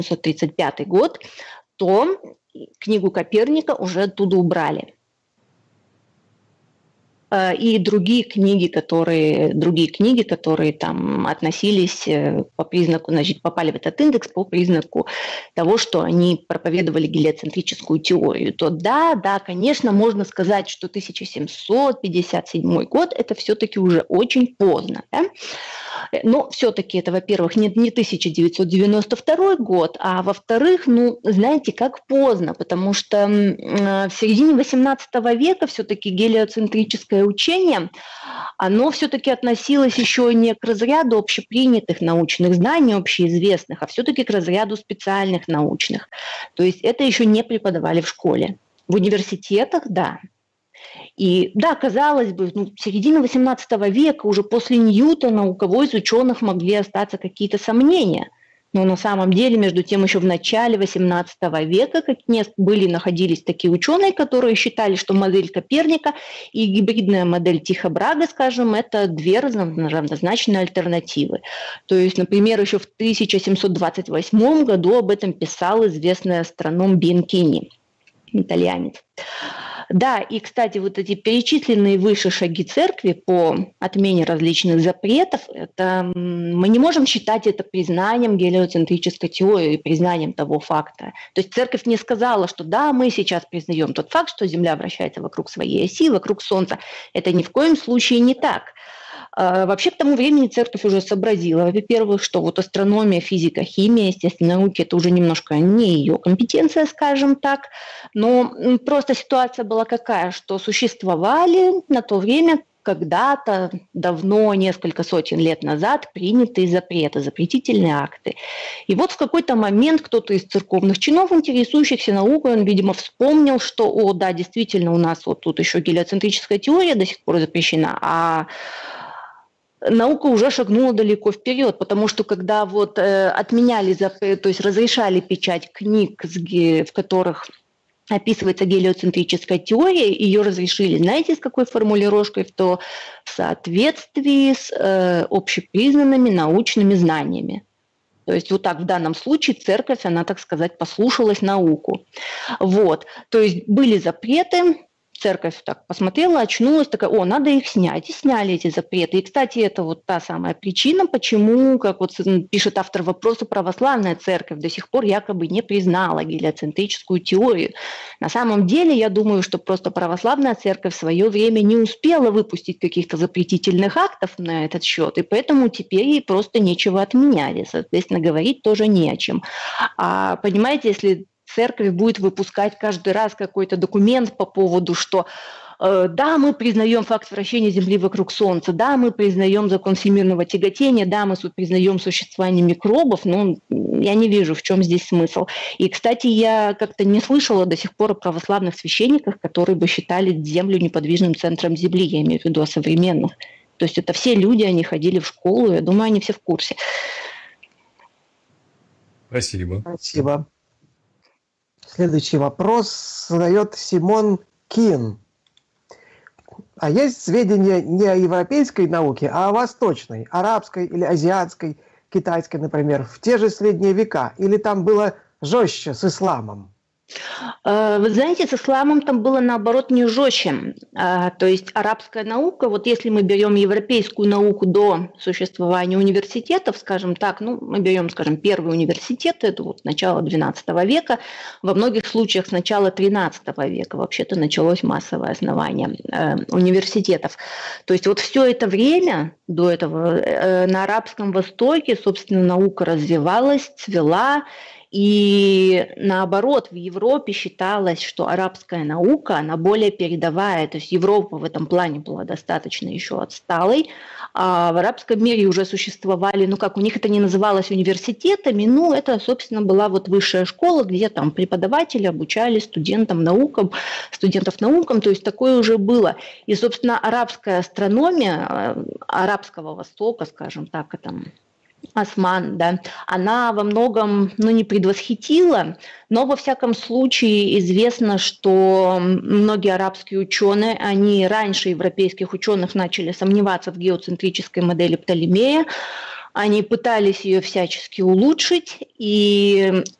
735 год, то книгу Коперника уже оттуда убрали. И другие книги, которые там относились по признаку, значит, попали в этот индекс по признаку того, что они проповедовали гелиоцентрическую теорию, то да, конечно, можно сказать, что 1757 год – это все-таки уже очень поздно. Да? Но все-таки это, во-первых, не 1992 год, а во-вторых, знаете, как поздно, потому что в середине XVIII века все-таки гелиоцентрическое учение, оно все-таки относилось еще не к разряду общепринятых научных знаний, общеизвестных, а все-таки к разряду специальных научных. То есть это еще не преподавали в школе. В университетах, да. И да, казалось бы, середина XVIII века, уже после Ньютона, у кого из ученых могли остаться какие-то сомнения. Но на самом деле, между тем, еще в начале XVIII века находились такие ученые, которые считали, что модель Коперника и гибридная модель Тихо-Брага, скажем, это две равнозначные альтернативы. То есть, например, еще в 1728 году об этом писал известный астроном Бьянкини, итальянец. Да, и, кстати, вот эти перечисленные выше шаги церкви по отмене различных запретов, мы не можем считать это признанием гелиоцентрической теории, признанием того факта. То есть церковь не сказала, что да, мы сейчас признаем тот факт, что Земля вращается вокруг своей оси, вокруг Солнца. Это ни в коем случае не так. Вообще к тому времени церковь уже сообразила, во-первых, что вот астрономия, физика, химия, естественные науки – это уже немножко не ее компетенция, скажем так, но просто ситуация была какая, что существовали на то время когда-то, давно, несколько сотен лет назад, принятые запреты, запретительные акты. И вот в какой-то момент кто-то из церковных чинов, интересующихся наукой, он, видимо, вспомнил, что, да, действительно, у нас вот тут еще гелиоцентрическая теория до сих пор запрещена, а наука уже шагнула далеко вперед, потому что когда вот отменяли, то есть разрешали печать книг, в которых описывается гелиоцентрическая теория, ее разрешили, знаете, с какой формулировкой? В соответствии с общепризнанными научными знаниями. То есть вот так в данном случае церковь, она, так сказать, послушалась науку. Вот. То есть были запреты, церковь так посмотрела, очнулась, такая, надо их снять. И сняли эти запреты. И, кстати, это вот та самая причина, почему, как вот пишет автор вопроса, православная церковь до сих пор якобы не признала гелиоцентрическую теорию. На самом деле, я думаю, что просто православная церковь в свое время не успела выпустить каких-то запретительных актов на этот счет, и поэтому теперь ей просто нечего отменять. И, соответственно, говорить тоже не о чем. А понимаете, если церковь будет выпускать каждый раз какой-то документ по поводу, что да, мы признаем факт вращения Земли вокруг Солнца, да, мы признаем закон всемирного тяготения, да, мы признаем существование микробов, но я не вижу, в чем здесь смысл. И, кстати, я как-то не слышала до сих пор о православных священниках, которые бы считали Землю неподвижным центром Земли, я имею в виду о современных. То есть это все люди, они ходили в школу, я думаю, они все в курсе. Спасибо. Спасибо. Следующий вопрос задает Симон Кин. А есть сведения не о европейской науке, а о восточной, арабской или азиатской, китайской, например, в те же средние века? Или там было жестче с исламом? Вы знаете, с исламом там было, наоборот, не жестче. То есть арабская наука, вот если мы берем европейскую науку до существования университетов, скажем так, мы берем, скажем, первый университет, это вот начало XII века, во многих случаях с начала XIII века вообще-то началось массовое основание университетов. То есть вот все это время до этого на Арабском Востоке, собственно, наука развивалась, цвела. И наоборот, в Европе считалось, что арабская наука, она более передовая, то есть Европа в этом плане была достаточно еще отсталой, а в арабском мире уже существовали, у них это не называлось университетами, это, собственно, была вот высшая школа, где там преподаватели обучали студентов наукам, то есть такое уже было. И, собственно, арабская астрономия, арабского Востока, скажем так, Осман, да, она во многом, не предвосхитила, но во всяком случае известно, что многие арабские ученые, они раньше европейских ученых начали сомневаться в геоцентрической модели Птолемея, Они пытались ее всячески улучшить, и